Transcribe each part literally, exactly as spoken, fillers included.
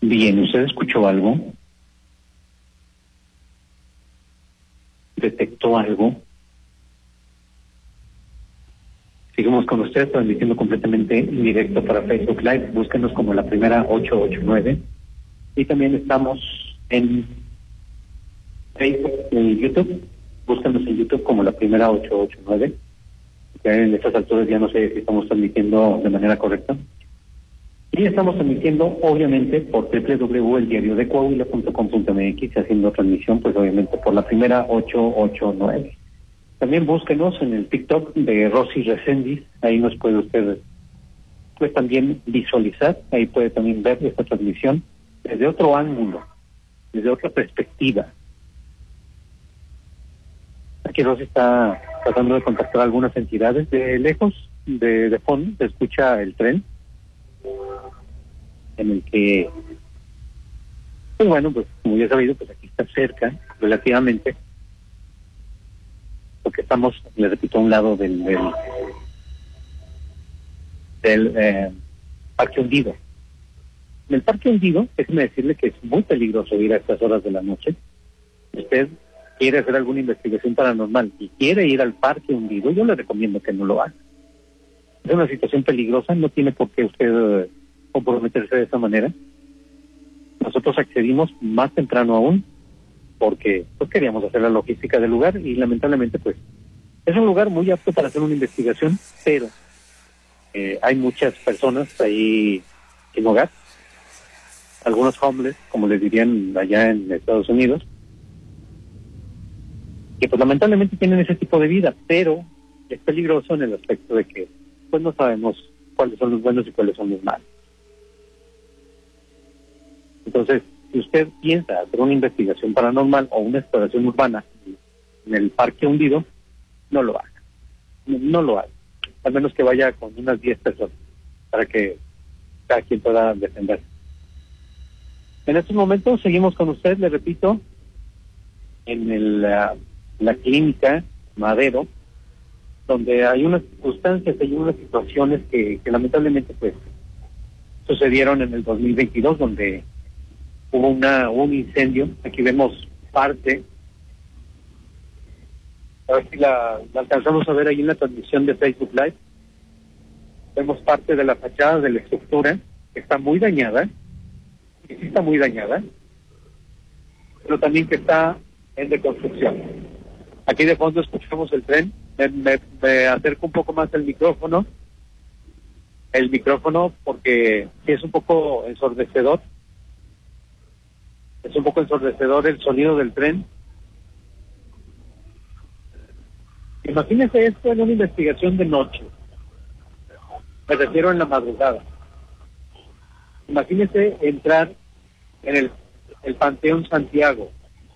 Bien, ¿usted escuchó algo? ¿Detectó algo? Seguimos con usted, transmitiendo completamente en directo para Facebook Live. Búsquenos como la primera ocho ocho nueve. Y también estamos en Facebook y YouTube. Búsquenos en YouTube como la primera ocho ocho nueve. En estas alturas ya no sé si estamos transmitiendo de manera correcta. Y estamos transmitiendo, obviamente, por doble u doble u doble u punto el diario de coahuila punto com punto m x, haciendo transmisión, pues obviamente, por la primera ocho ocho nueve. También búsquenos en el TikTok de Rosy Reséndiz, ahí nos puede usted, pues también visualizar, ahí puede también ver esta transmisión desde otro ángulo, desde otra perspectiva. Aquí Rosy está tratando de contactar a algunas entidades de lejos, de, de fondo, se escucha el tren, en el que, pues bueno, pues como ya he sabido, pues aquí está cerca, relativamente, porque estamos, le repito, a un lado del del, del eh, Parque Hundido. En el Parque Hundido, déjeme decirle que es muy peligroso ir a estas horas de la noche. Si usted quiere hacer alguna investigación paranormal y quiere ir al Parque Hundido, yo le recomiendo que no lo haga. Es una situación peligrosa, no tiene por qué usted comprometerse de esa manera. Nosotros accedimos más temprano aún porque pues queríamos hacer la logística del lugar y lamentablemente pues es un lugar muy apto para hacer una investigación, pero eh, hay muchas personas ahí sin hogar, algunos homeless, como les dirían allá en Estados Unidos, que pues lamentablemente tienen ese tipo de vida, pero es peligroso en el aspecto de que pues no sabemos cuáles son los buenos y cuáles son los malos. Entonces, si usted piensa hacer una investigación paranormal o una exploración urbana en el Parque Hundido, no lo haga. No, no lo haga. Al menos que vaya con unas diez personas para que cada quien pueda defenderse. En estos momentos seguimos con usted, le repito, en el, la, la clínica Madero, donde hay unas circunstancias, hay unas situaciones que, que lamentablemente pues sucedieron en el dos mil veintidós, donde hubo una un incendio. Aquí vemos parte, a ver si la, la alcanzamos a ver ahí en la transmisión de Facebook Live. Vemos parte de la fachada de la estructura, que está muy dañada, que sí está muy dañada, pero también que está en reconstrucción. Aquí de fondo escuchamos el tren, me, me, me acerco un poco más el micrófono, el micrófono porque sí es un poco ensordecedor, es un poco ensordecedor el sonido del tren. Imagínese esto en una investigación de noche, me refiero en la madrugada. Imagínese entrar en el, el Panteón Santiago,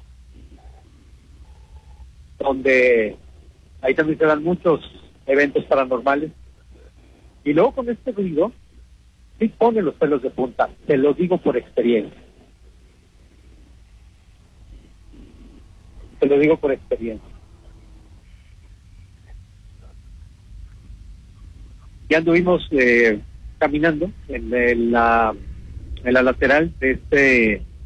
donde ahí también se dan muchos eventos paranormales, y luego con este ruido sí pone los pelos de punta, te lo digo por experiencia. Te lo digo por experiencia. Ya anduvimos eh, caminando en, el, la, en la lateral de este